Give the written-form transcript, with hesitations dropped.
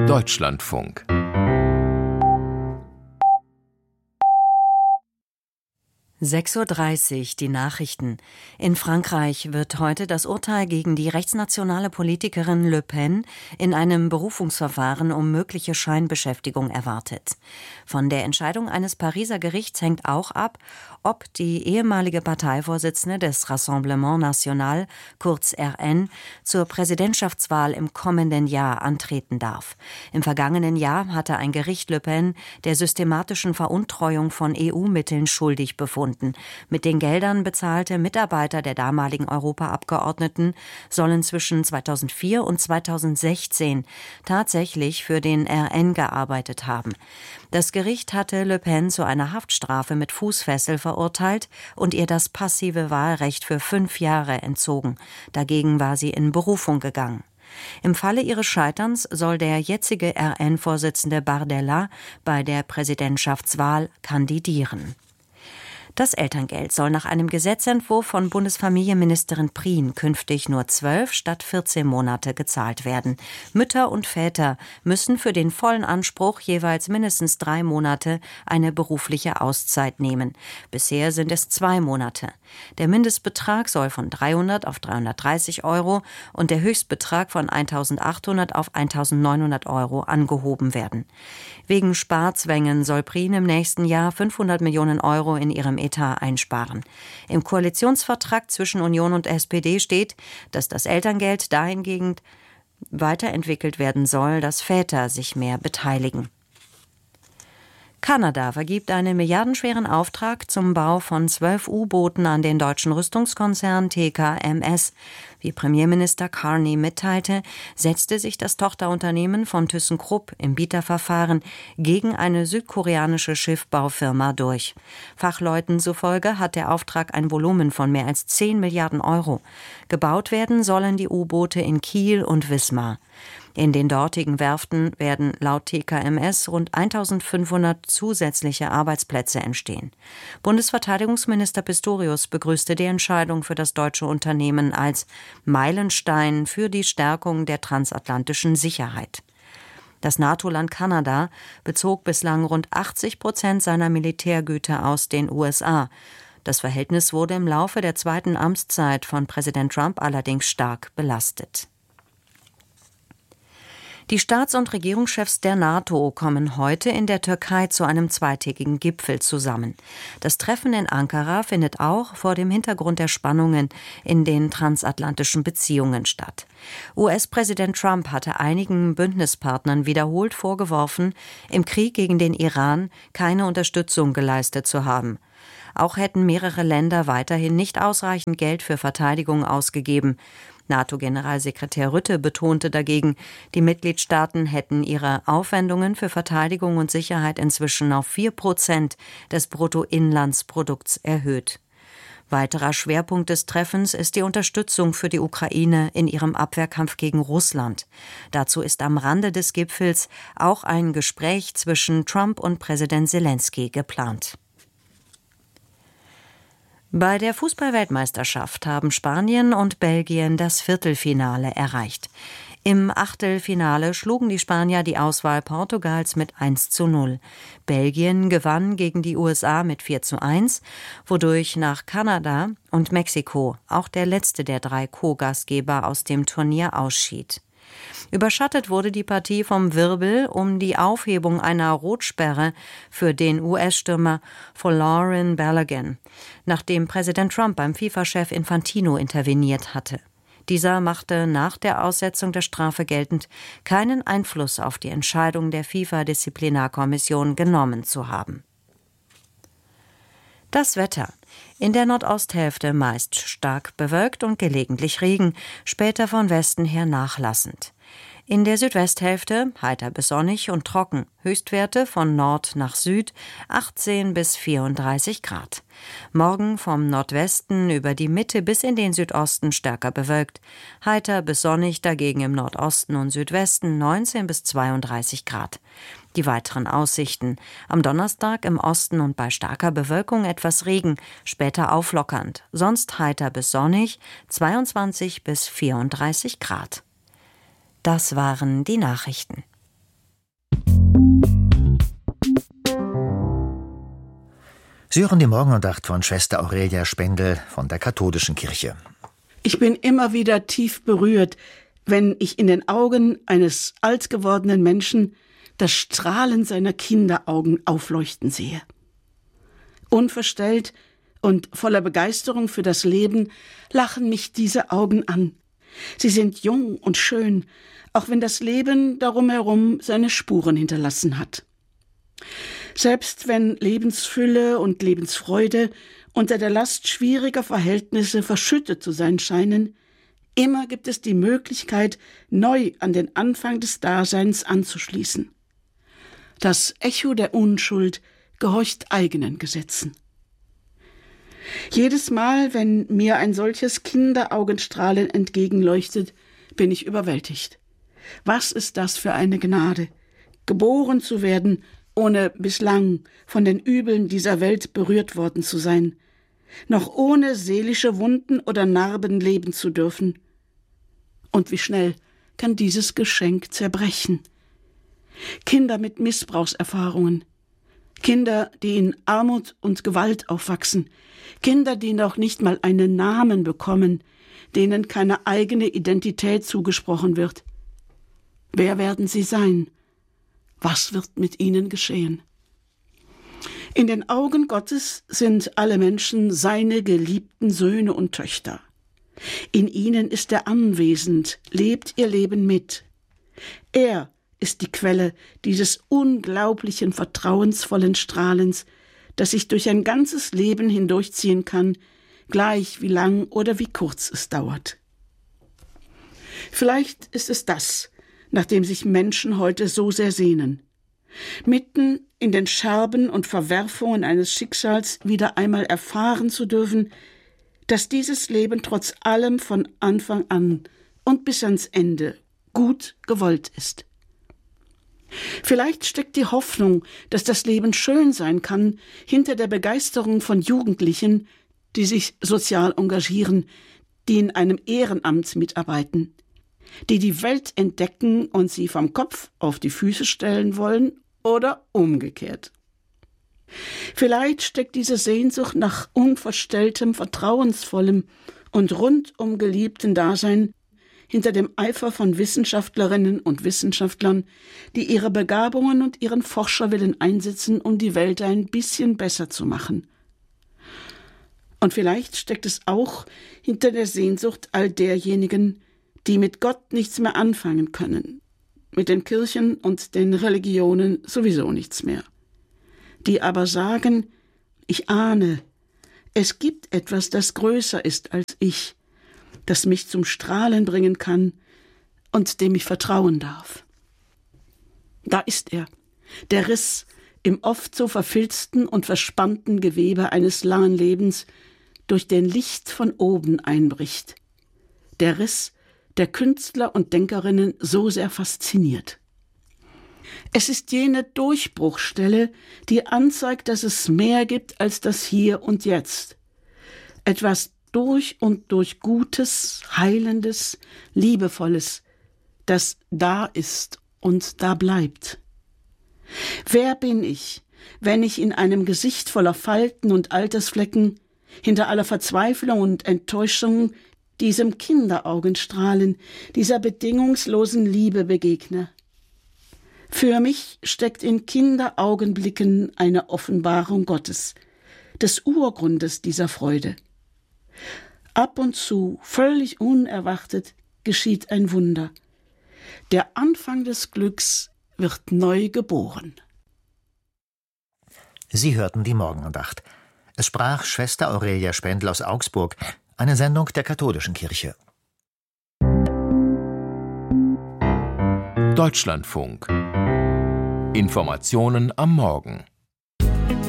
Deutschlandfunk 6:30 Uhr, die Nachrichten. In Frankreich wird heute das Urteil gegen die rechtsnationale Politikerin Le Pen in einem Berufungsverfahren um mögliche Scheinbeschäftigung erwartet. Von der Entscheidung eines Pariser Gerichts hängt auch ab, ob die ehemalige Parteivorsitzende des Rassemblement National, kurz RN, zur Präsidentschaftswahl im kommenden Jahr antreten darf. Im vergangenen Jahr hatte ein Gericht Le Pen der systematischen Veruntreuung von EU-Mitteln schuldig befunden. Mit den Geldern bezahlte Mitarbeiter der damaligen Europaabgeordneten sollen zwischen 2004 und 2016 tatsächlich für den RN gearbeitet haben. Das Gericht hatte Le Pen zu einer Haftstrafe mit Fußfessel verurteilt und ihr das passive Wahlrecht für 5 Jahre entzogen. Dagegen war sie in Berufung gegangen. Im Falle ihres Scheiterns soll der jetzige RN-Vorsitzende Bardella bei der Präsidentschaftswahl kandidieren. Das Elterngeld soll nach einem Gesetzentwurf von Bundesfamilienministerin Prien künftig nur 12 statt 14 Monate gezahlt werden. Mütter und Väter müssen für den vollen Anspruch jeweils mindestens 3 Monate eine berufliche Auszeit nehmen. Bisher sind es 2 Monate. Der Mindestbetrag soll von 300 auf 330 € und der Höchstbetrag von 1.800 auf 1.900 € angehoben werden. Wegen Sparzwängen soll Prien im nächsten Jahr 500 Millionen € in ihrem Etat einsparen. Im Koalitionsvertrag zwischen Union und SPD steht, dass das Elterngeld dahingehend weiterentwickelt werden soll, dass Väter sich mehr beteiligen. Kanada vergibt einen milliardenschweren Auftrag zum Bau von 12 U-Booten an den deutschen Rüstungskonzern TKMS. Wie Premierminister Carney mitteilte, setzte sich das Tochterunternehmen von ThyssenKrupp im Bieterverfahren gegen eine südkoreanische Schiffbaufirma durch. Fachleuten zufolge hat der Auftrag ein Volumen von mehr als 10 Milliarden €. Gebaut werden sollen die U-Boote in Kiel und Wismar. In den dortigen Werften werden laut TKMS rund 1.500 zusätzliche Arbeitsplätze entstehen. Bundesverteidigungsminister Pistorius begrüßte die Entscheidung für das deutsche Unternehmen als Meilenstein für die Stärkung der transatlantischen Sicherheit. Das NATO-Land Kanada bezog bislang rund 80% seiner Militärgüter aus den USA. Das Verhältnis wurde im Laufe der zweiten Amtszeit von Präsident Trump allerdings stark belastet. Die Staats- und Regierungschefs der NATO kommen heute in der Türkei zu einem zweitägigen Gipfel zusammen. Das Treffen in Ankara findet auch vor dem Hintergrund der Spannungen in den transatlantischen Beziehungen statt. US-Präsident Trump hatte einigen Bündnispartnern wiederholt vorgeworfen, im Krieg gegen den Iran keine Unterstützung geleistet zu haben. Auch hätten mehrere Länder weiterhin nicht ausreichend Geld für Verteidigung ausgegeben. NATO-Generalsekretär Rutte betonte dagegen, die Mitgliedstaaten hätten ihre Aufwendungen für Verteidigung und Sicherheit inzwischen auf 4% des Bruttoinlandsprodukts erhöht. Weiterer Schwerpunkt des Treffens ist die Unterstützung für die Ukraine in ihrem Abwehrkampf gegen Russland. Dazu ist am Rande des Gipfels auch ein Gespräch zwischen Trump und Präsident Selenskyj geplant. Bei der Fußball-Weltmeisterschaft haben Spanien und Belgien das Viertelfinale erreicht. Im Achtelfinale schlugen die Spanier die Auswahl Portugals mit 1:0. Belgien gewann gegen die USA mit 4:1, wodurch nach Kanada und Mexiko auch der letzte der 3 Co-Gastgeber aus dem Turnier ausschied. Überschattet wurde die Partie vom Wirbel um die Aufhebung einer Rotsperre für den US-Stürmer Folarin Balogun, nachdem Präsident Trump beim FIFA-Chef Infantino interveniert hatte. Dieser machte nach der Aussetzung der Strafe geltend, keinen Einfluss auf die Entscheidung der FIFA-Disziplinarkommission genommen zu haben. Das Wetter. In der Nordosthälfte meist stark bewölkt und gelegentlich Regen, später von Westen her nachlassend. In der Südwesthälfte heiter bis sonnig und trocken, Höchstwerte von Nord nach Süd 18 bis 34 Grad. Morgen vom Nordwesten über die Mitte bis in den Südosten stärker bewölkt, heiter bis sonnig dagegen im Nordosten und Südwesten 19 bis 32 Grad. Die weiteren Aussichten: am Donnerstag im Osten und bei starker Bewölkung etwas Regen, später auflockernd, sonst heiter bis sonnig 22 bis 34 Grad. Das waren die Nachrichten. Sie hören die Morgenandacht von Schwester Aurelia Spendel von der Katholischen Kirche. Ich bin immer wieder tief berührt, wenn ich in den Augen eines alt gewordenen Menschen das Strahlen seiner Kinderaugen aufleuchten sehe. Unverstellt und voller Begeisterung für das Leben lachen mich diese Augen an. Sie sind jung und schön, auch wenn das Leben darum herum seine Spuren hinterlassen hat. Selbst wenn Lebensfülle und Lebensfreude unter der Last schwieriger Verhältnisse verschüttet zu sein scheinen, immer gibt es die Möglichkeit, neu an den Anfang des Daseins anzuschließen. Das Echo der Unschuld gehorcht eigenen Gesetzen. Jedes Mal, wenn mir ein solches Kinderaugenstrahlen entgegenleuchtet, bin ich überwältigt. Was ist das für eine Gnade, geboren zu werden, ohne bislang von den Übeln dieser Welt berührt worden zu sein, noch ohne seelische Wunden oder Narben leben zu dürfen. Und wie schnell kann dieses Geschenk zerbrechen? Kinder mit Missbrauchserfahrungen, Kinder, die in Armut und Gewalt aufwachsen, Kinder, die noch nicht mal einen Namen bekommen, denen keine eigene Identität zugesprochen wird. Wer werden sie sein? Was wird mit ihnen geschehen? In den Augen Gottes sind alle Menschen seine geliebten Söhne und Töchter. In ihnen ist er anwesend, lebt ihr Leben mit. Er ist die Quelle dieses unglaublichen, vertrauensvollen Strahlens, das sich durch ein ganzes Leben hindurchziehen kann, gleich wie lang oder wie kurz es dauert. Vielleicht ist es das, nach dem sich Menschen heute so sehr sehnen. Mitten in den Scherben und Verwerfungen eines Schicksals wieder einmal erfahren zu dürfen, dass dieses Leben trotz allem von Anfang an und bis ans Ende gut gewollt ist. Vielleicht steckt die Hoffnung, dass das Leben schön sein kann, hinter der Begeisterung von Jugendlichen, die sich sozial engagieren, die in einem Ehrenamt mitarbeiten, die die Welt entdecken und sie vom Kopf auf die Füße stellen wollen oder umgekehrt. Vielleicht steckt diese Sehnsucht nach unverstelltem, vertrauensvollem und rundum geliebten Dasein hinter dem Eifer von Wissenschaftlerinnen und Wissenschaftlern, die ihre Begabungen und ihren Forscherwillen einsetzen, um die Welt ein bisschen besser zu machen. Und vielleicht steckt es auch hinter der Sehnsucht all derjenigen, die mit Gott nichts mehr anfangen können, mit den Kirchen und den Religionen sowieso nichts mehr, die aber sagen, ich ahne, es gibt etwas, das größer ist als ich, das mich zum Strahlen bringen kann und dem ich vertrauen darf. Da ist er, der Riss im oft so verfilzten und verspannten Gewebe eines langen Lebens, durch den Licht von oben einbricht. Der Riss, der Künstler und Denkerinnen so sehr fasziniert. Es ist jene Durchbruchstelle, die anzeigt, dass es mehr gibt als das Hier und Jetzt. Etwas durch und durch Gutes, Heilendes, Liebevolles, das da ist und da bleibt. Wer bin ich, wenn ich in einem Gesicht voller Falten und Altersflecken, hinter aller Verzweiflung und Enttäuschung, diesem Kinderaugenstrahlen, dieser bedingungslosen Liebe begegne? Für mich steckt in Kinderaugenblicken eine Offenbarung Gottes, des Urgrundes dieser Freude. Ab und zu, völlig unerwartet, geschieht ein Wunder. Der Anfang des Glücks wird neu geboren. Sie hörten die Morgenandacht. Es sprach Schwester Aurelia Spendel aus Augsburg, eine Sendung der Katholischen Kirche. Deutschlandfunk. Informationen am Morgen.